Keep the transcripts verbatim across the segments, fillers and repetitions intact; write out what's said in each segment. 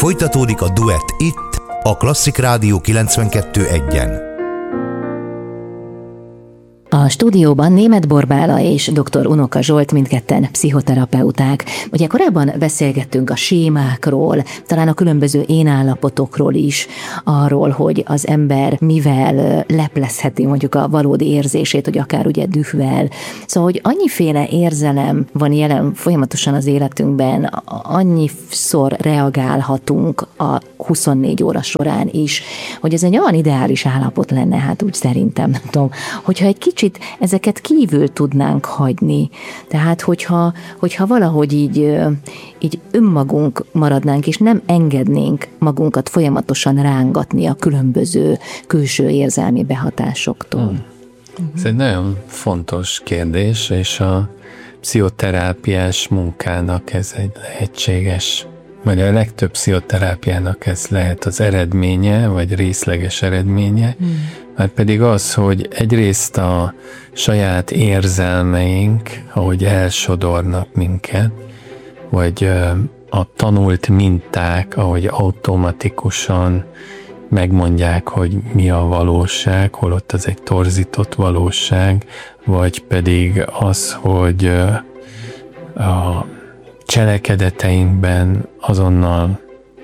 Folytatódik a duett itt, a Klasszik Rádió kilencvenkettő egyen. A stúdióban Németh Borbála és dr. Unoka Zsolt mindketten pszichoterapeuták. Ugye korábban beszélgettünk a sémákról, talán a különböző énállapotokról is, arról, hogy az ember mivel leplezheti mondjuk a valódi érzését, hogy akár ugye dühvel. Szóval, hogy annyiféle érzelem van jelen folyamatosan az életünkben, annyiszor reagálhatunk a huszonnégy óra során is, hogy ez egy olyan ideális állapot lenne, hát úgy szerintem, nem tudom, hogyha egy kicsit ezeket kívül tudnánk hagyni. Tehát, hogyha, hogyha valahogy így, így önmagunk maradnánk, és nem engednénk magunkat folyamatosan rángatni a különböző külső érzelmi behatásoktól. Hmm. Ez egy nagyon fontos kérdés, és a pszichoterápiás munkának ez egy lehetséges, vagy a legtöbb pszichoterápiának ez lehet az eredménye, vagy részleges eredménye, hmm. Mert pedig az, hogy egyrészt a saját érzelmeink, ahogy elsodornak minket, vagy a tanult minták, ahogy automatikusan megmondják, hogy mi a valóság, holott az egy torzított valóság, vagy pedig az, hogy a cselekedeteinkben azonnal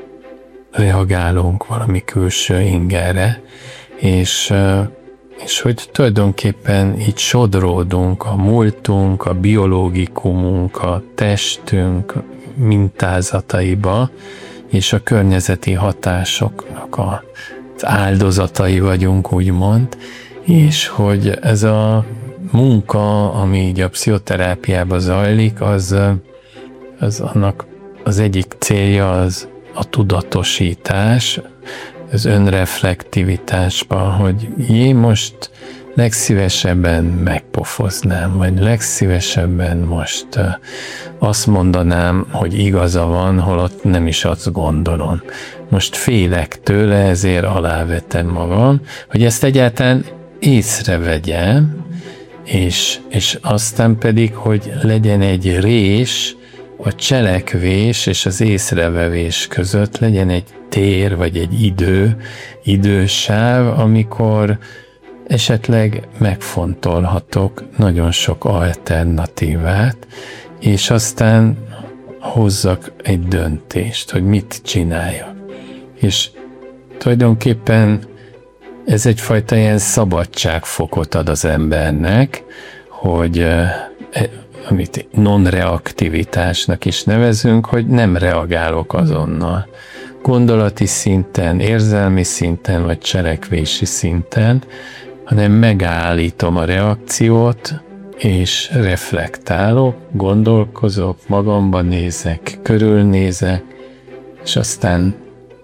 reagálunk valami külső ingerre, és, és hogy tulajdonképpen így sodródunk a múltunk, a biológikumunk, a testünk mintázataiba, és a környezeti hatásoknak az áldozatai vagyunk, úgymond, és hogy ez a munka, ami így a pszichoterápiában zajlik, az, az annak az egyik célja az a tudatosítás, az önreflektivitásban, hogy jé, most legszívesebben megpofoznám, vagy legszívesebben most uh, azt mondanám, hogy igaza van, holott nem is azt gondolom. Most félek tőle, ezért alávetem magam, hogy ezt egyáltalán észrevegyem, és, és aztán pedig, hogy legyen egy rés, a cselekvés és az észrevevés között legyen egy tér, vagy egy idő, idősáv, amikor esetleg megfontolhatok nagyon sok alternatívát, és aztán hozzak egy döntést, hogy mit csináljak. És tulajdonképpen ez egyfajta ilyen szabadságfokot ad az embernek, hogy amit non-reaktivitásnak is nevezünk, hogy nem reagálok azonnal. Gondolati szinten, érzelmi szinten, vagy cselekvési szinten, hanem megállítom a reakciót, és reflektálok, gondolkozok, magamban nézek, körülnézek, és aztán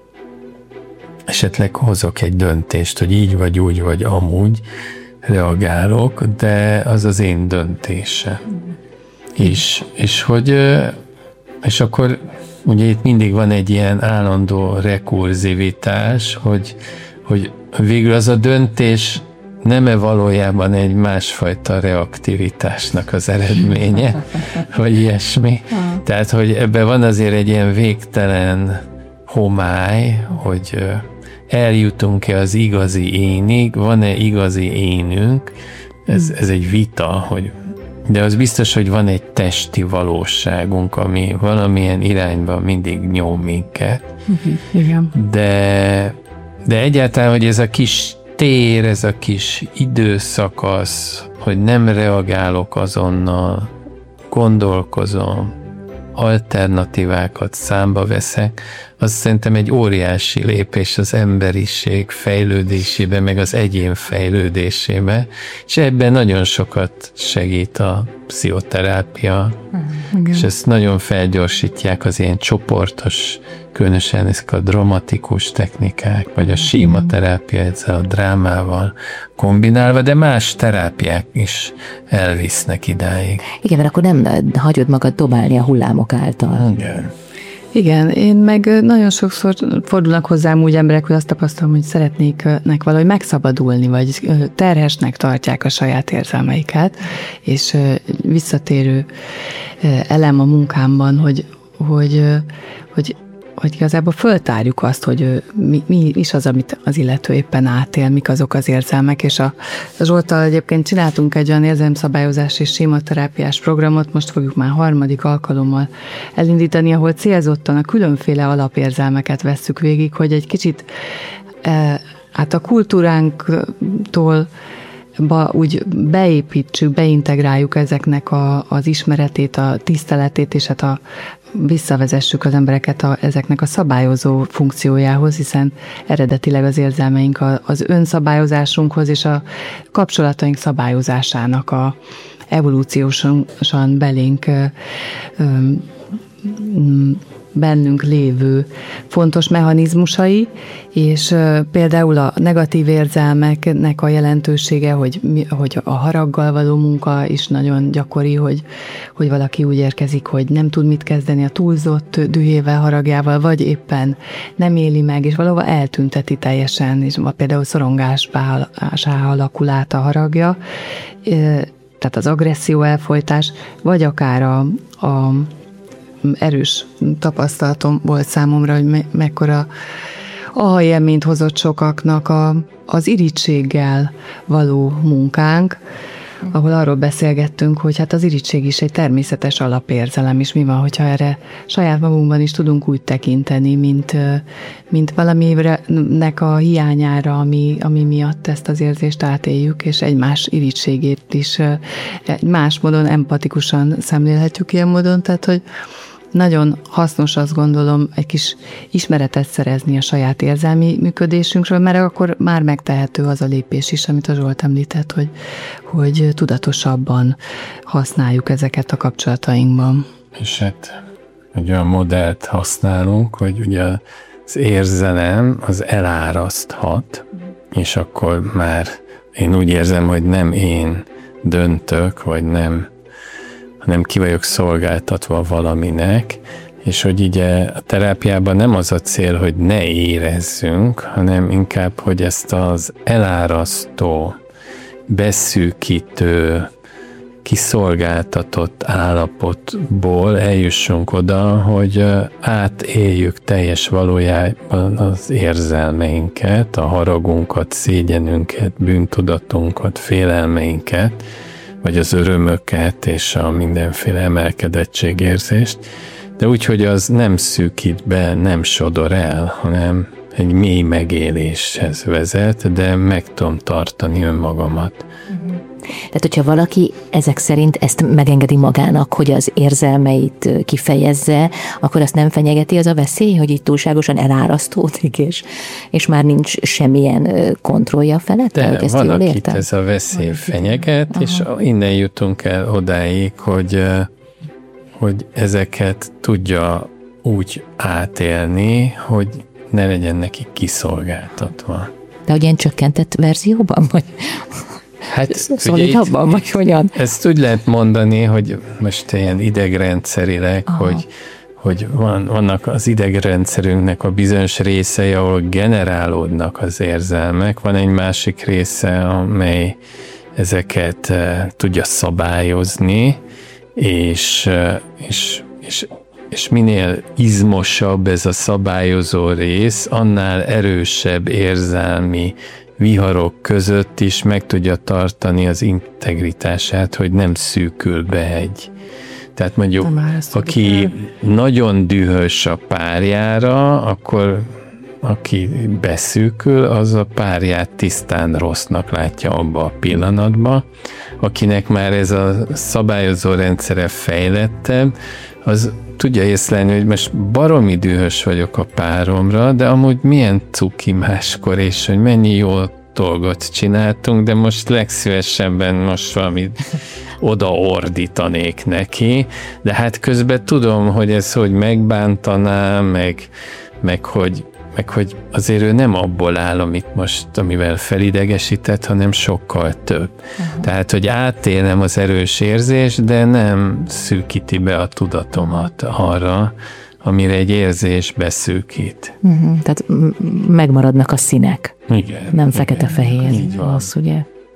esetleg hozok egy döntést, hogy így vagy úgy, vagy amúgy reagálok, de az az én döntésem. És, és hogy, és akkor ugye itt mindig van egy ilyen állandó rekurzivitás, hogy, hogy végül az a döntés nem-e valójában egy másfajta reaktivitásnak az eredménye, vagy ilyesmi. Tehát, hogy ebben van azért egy ilyen végtelen homály, hogy eljutunk-e az igazi énig, van-e igazi énünk, ez, ez egy vita, hogy de az biztos, hogy van egy testi valóságunk, ami valamilyen irányban mindig nyom minket. Igen. De, de egyáltalán, hogy ez a kis tér, ez a kis időszakasz, hogy nem reagálok azonnal, gondolkozom, alternatívákat számba veszek, az szerintem egy óriási lépés az emberiség fejlődésébe, meg az egyén fejlődésébe, és ebben nagyon sokat segít a pszichoterápia, mm, és ezt nagyon felgyorsítják az ilyen csoportos, különösen ezek a dramatikus technikák, vagy a síma terápia ezzel a drámával kombinálva, de más terápiák is elvisznek idáig. Igen, mert akkor nem hagyod magad dobálni a hullámok által. Igen. Igen, én meg nagyon sokszor fordulnak hozzám úgy emberek, hogy azt tapasztalom, hogy szeretnéknek valahogy megszabadulni, vagy terhesnek tartják a saját érzelmeiket, és visszatérő elem a munkámban, hogy, hogy, hogy hogy igazából föltárjuk azt, hogy mi, mi is az, amit az illető éppen átél, mik azok az érzelmek, és a, a Zsolttal egyébként csináltunk egy olyan érzelemszabályozás és sématerápiás programot, most fogjuk már harmadik alkalommal elindítani, ahol célzottan a különféle alapérzelmeket vesszük végig, hogy egy kicsit e, hát a kultúránktól ba, úgy beépítsük, beintegráljuk ezeknek a, az ismeretét, a tiszteletét, és hát a, visszavezessük az embereket a, ezeknek a szabályozó funkciójához, hiszen eredetileg az érzelmeink a, az önszabályozásunkhoz és a kapcsolataink szabályozásának a evolúciósan belénk ö, ö, bennünk lévő fontos mechanizmusai, és például a negatív érzelmeknek a jelentősége, hogy, hogy a haraggal való munka is nagyon gyakori, hogy, hogy valaki úgy érkezik, hogy nem tud mit kezdeni a túlzott dühével, haragjával, vagy éppen nem éli meg, és valahol eltünteti teljesen, és például szorongásba alakul át a haragja, tehát az agresszió elfojtás, vagy akár a, a erős tapasztalatom volt számomra, hogy me- mekkora aha élményt hozott sokaknak a, az irítséggel való munkánk, ahol arról beszélgettünk, hogy hát az irítség is egy természetes alapérzelem, és mi van, hogyha erre saját magunkban is tudunk úgy tekinteni, mint, mint valaminek a hiányára, ami, ami miatt ezt az érzést átéljük, és egymás irítségét is más módon empatikusan szemlélhetjük ilyen módon, tehát hogy nagyon hasznos, azt gondolom, egy kis ismeretet szerezni a saját érzelmi működésünkről, mert akkor már megtehető az a lépés is, amit a Zsolt említett, hogy, hogy tudatosabban használjuk ezeket a kapcsolatainkban. És hát egy olyan modellt használunk, hogy ugye az érzelem az eláraszthat, és akkor már én úgy érzem, hogy nem én döntök, vagy nem hanem ki vagyok szolgáltatva valaminek, és hogy ugye a terápiában nem az a cél, hogy ne érezzünk, hanem inkább, hogy ezt az elárasztó, beszűkítő, kiszolgáltatott állapotból eljussunk oda, hogy átéljük teljes valójában az érzelmeinket, a haragunkat, szégyenünket, bűntudatunkat, félelmeinket, vagy az örömöket és a mindenféle emelkedettségérzést, de úgy, hogy az nem szűkít be, nem sodor el, hanem egy mély megéléshez vezet, de meg tudom tartani önmagamat. Tehát, hogyha valaki ezek szerint ezt megengedi magának, hogy az érzelmeit kifejezze, akkor azt nem fenyegeti az a veszély, hogy itt túlságosan elárasztódik, és, és már nincs semmilyen kontrollja felett? De ezt van, jól akit értem? ez a veszély fenyeget, aha, és innen jutunk el odáig, hogy, hogy ezeket tudja úgy átélni, hogy ne legyen neki kiszolgáltatva. De hogy ilyen csökkentett verzióban? Vagy... Hát, szolidabban, vagy hogyan? Ezt úgy lehet mondani, hogy most ilyen idegrendszerileg, aha, hogy, hogy van, vannak az idegrendszerünknek a bizonyos részei, ahol generálódnak az érzelmek, van egy másik része, amely ezeket uh, tudja szabályozni, és, uh, és, és, és minél izmosabb ez a szabályozó rész, annál erősebb érzelmi viharok között is meg tudja tartani az integritását, hogy nem szűkül be egy. Tehát mondjuk, aki nagyon dühös a párjára, akkor aki beszűkül, az a párját tisztán rossznak látja abba a pillanatban. Akinek már ez a szabályozó rendszere fejlettebb, az tudja észlelni, hogy most baromi dühös vagyok a páromra, de amúgy milyen cuki máskor, és hogy mennyi jó dolgot csináltunk, de most legszívesebben most valamit odaordítanék neki, de hát közben tudom, hogy ez hogy megbántaná, meg, meg hogy meg hogy azért ő nem abból áll, amit most, amivel felidegesített, hanem sokkal több. Uh-huh. Tehát, hogy átélem az erős érzést, de nem szűkíti be a tudatomat arra, amire egy érzés beszűkít. Uh-huh. Tehát megmaradnak a színek. Igen. Nem fekete-fehér. Így van. Az, ugye?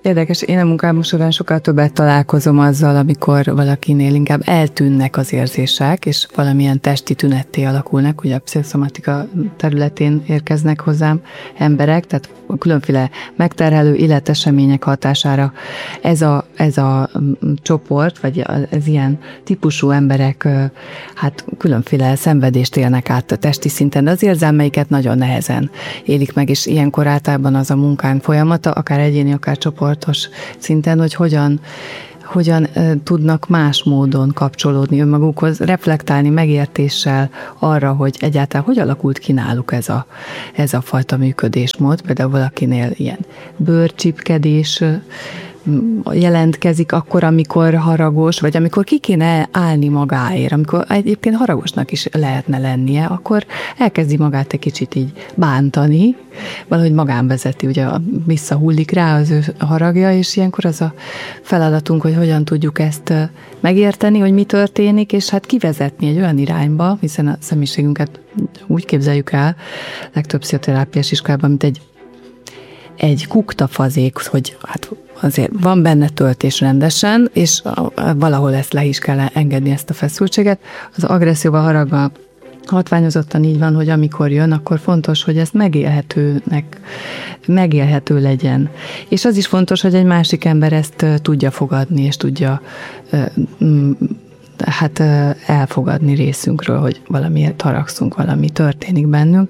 Érdekes, én a munkám során sokkal többet találkozom azzal, amikor valakinél inkább eltűnnek az érzések, és valamilyen testi tünetté alakulnak, ugye a pszichoszomatika területén érkeznek hozzám emberek, tehát különféle megterhelő életesemények hatására ez a, ez a csoport, vagy ez ilyen típusú emberek hát különféle szenvedést élnek át a testi szinten, de az érzelmeiket nagyon nehezen élik meg, és ilyenkor általában az a munkánk folyamata, akár egyéni, akár csoportos szinten, hogy hogyan hogyan tudnak más módon kapcsolódni önmagukhoz, reflektálni megértéssel arra, hogy egyáltalán hogy alakult ki náluk ez a, ez a fajta működésmód. Például valakinél ilyen bőrcsipkedés jelentkezik akkor, amikor haragos, vagy amikor ki kéne állni magáért, amikor egyébként haragosnak is lehetne lennie, akkor elkezdi magát egy kicsit így bántani, valahogy magán vezeti, ugye visszahullik rá az ő haragja, és ilyenkor az a feladatunk, hogy hogyan tudjuk ezt megérteni, hogy mi történik, és hát kivezetni egy olyan irányba, hiszen a személyiségünket úgy képzeljük el, legtöbb pszichoterápiás iskolában, mint egy egy kuktafazék, hogy hát azért van benne töltés rendesen, és valahol ezt le is kell engedni, ezt a feszültséget. Az agresszióval, haraggal hatványozottan így van, hogy amikor jön, akkor fontos, hogy ezt megélhetőnek, megélhető legyen. És az is fontos, hogy egy másik ember ezt tudja fogadni, és tudja hát elfogadni részünkről, hogy valamiért haragszunk, valami történik bennünk.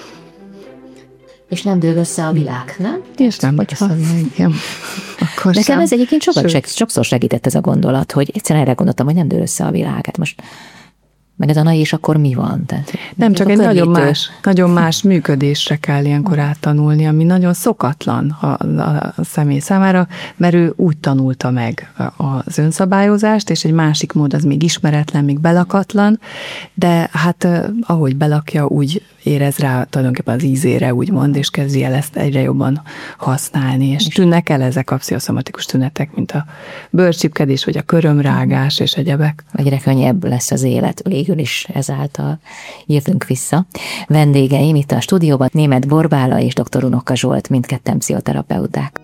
És nem dől össze a világ, nem? És nem, hogy igen. Akkor Nekem sem. ez egyébként sokat seg, sokszor segített ez a gondolat, hogy egyszerűen erre gondoltam, hogy nem dől össze a világ. Hát most meg ez a nai, és akkor mi van? Tehát, nem, csak egy nagyon más, nagyon más működésre kell ilyenkor áttanulni, ami nagyon szokatlan a, a, a személy számára, mert ő úgy tanulta meg az önszabályozást, és egy másik mód az még ismeretlen, még belakatlan, de hát ahogy belakja, úgy érez rá tulajdonképpen az ízére, úgymond, és kezdi el ezt egyre jobban használni, és tűnnek el ezek a pszichoszomatikus tünetek, mint a bőrcsipkedés, vagy a körömrágás, és egyebek. Egyre könnyebb lesz az élet, végül is ezáltal jövünk vissza. Vendégeim itt a stúdióban Németh Borbála és dr. Unoka Zsolt, mindketten pszichoterapeuták.